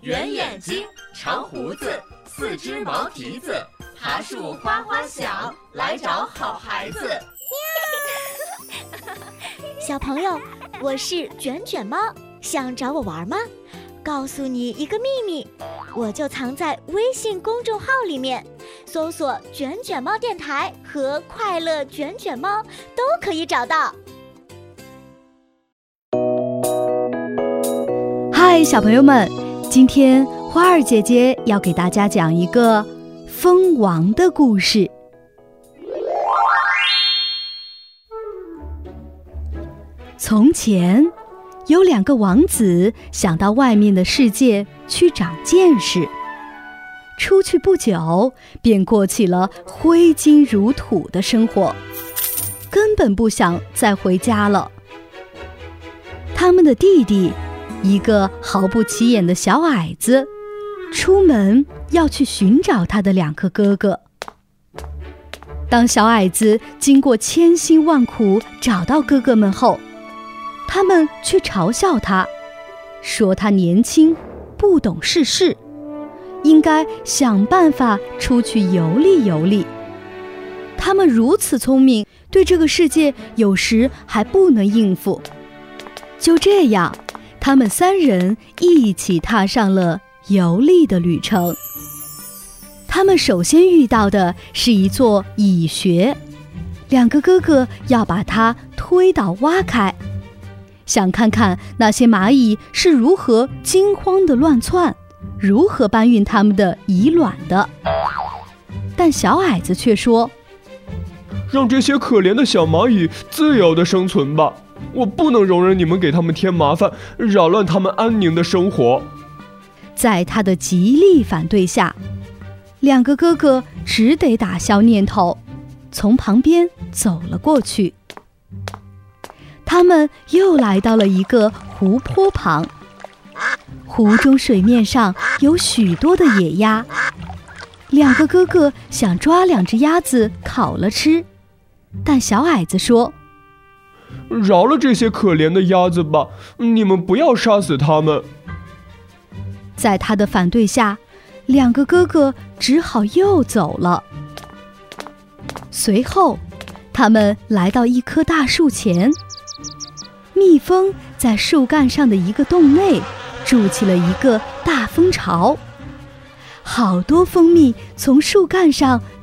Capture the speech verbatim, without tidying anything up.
圆眼睛，长胡子，四只毛蹄子，爬树哗哗响，来找好孩子。 小朋友，我是卷卷猫，想找我玩吗？告诉你一个秘密，我就藏在微信公众号里面，搜索卷卷猫电台和快乐卷卷猫都可以找到。 嗨，小朋友们，今天花儿姐姐要给大家讲一个蜂王的故事。从前有两个王子想到外面的世界去长见识，出去不久便过起了挥金如土的生活，根本不想再回家了。他们的弟弟，一个毫不起眼的小矮子，出门要去寻找他的两个哥哥。当小矮子经过千辛万苦找到哥哥们后，他们却嘲笑他，说他年轻，不懂世事，应该想办法出去游历游历。他们如此聪明，对这个世界有时还不能应付。就这样，他们三人一起踏上了游历的旅程。他们首先遇到的是一座蚁穴，两个哥哥要把它推倒挖开，想看看那些蚂蚁是如何惊慌地乱窜，如何搬运他们的蚁卵的。但小矮子却说， 让这些可怜的小蚂蚁自由地生存吧，我不能容忍你们给他们添麻烦，扰乱他们安宁的生活。 在他的极力反对下，两个哥哥只得打消念头，从旁边走了过去。他们又来到了一个湖泊旁，湖中水面上有许多的野鸭，两个哥哥想抓两只鸭子烤了吃，但小矮子说， 饶了这些可怜的鸭子吧，你们不要杀死它们。 在他的反对下，两个哥哥只好又走了。随后，他们来到一棵大树前，蜜蜂在树干上的一个洞内筑起了一个大蜂巢，好多蜂蜜从树干上